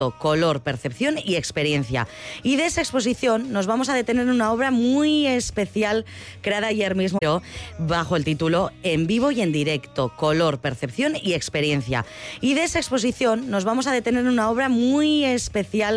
color, percepción y experiencia. Y de esa exposición nos vamos a detener en una obra muy especial creada ayer mismo bajo el título En vivo y en directo, color, percepción y experiencia. Y de esa exposición nos vamos a detener en una obra muy especial